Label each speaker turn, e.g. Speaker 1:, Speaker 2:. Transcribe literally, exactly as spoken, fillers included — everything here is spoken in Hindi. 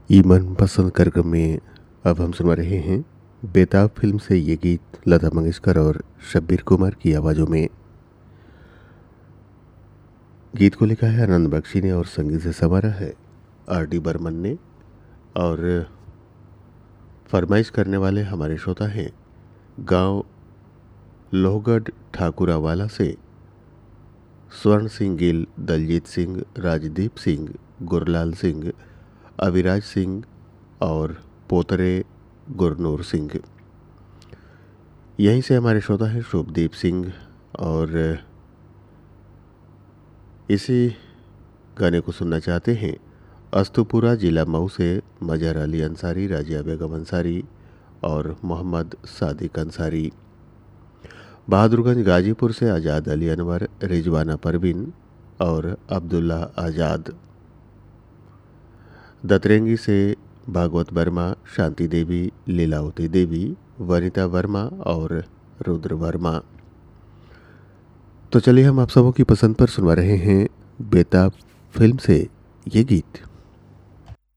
Speaker 1: ये मनपसंद कार्यक्रम में अब हम सुना रहे हैं बेताब फिल्म से ये गीत लता मंगेशकर और शब्बीर कुमार की आवाज़ों में। गीत को लिखा है आनंद बख्शी ने और संगीत से संवारा है आर डी बर्मन ने। और फरमाइश करने वाले हमारे श्रोता हैं गांव लोहगढ़ ठाकुरावाला से स्वर्ण सिंह गिल, दलजीत सिंह, राजदीप सिंह, गुरलाल सिंह, अविराज सिंह और पोतरे गुरनूर सिंह। यहीं से हमारे श्रोता हैं शुभदीप सिंह। और इसी गाने को सुनना चाहते हैं अस्तुपुरा जिला मऊ से मजहर अली अंसारी, राजिया बेगम अंसारी और मोहम्मद सादिक अंसारी। बहादुरगंज गाजीपुर से आज़ाद अली अनवर, रिजवाना परवीन और अब्दुल्ला आज़ाद। दतरेंगी से भागवत वर्मा, शांति देवी, लीलावती देवी, वनिता वर्मा और रुद्र वर्मा। तो चलिए हम आप सबों की पसंद पर सुनवा रहे हैं बेताब फिल्म से ये गीत।